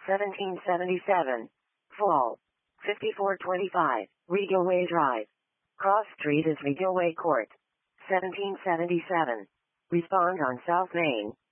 1777. Fall. 5425. Regilway Drive. Cross Street is Regilway Court. 1777. Respond on South Main.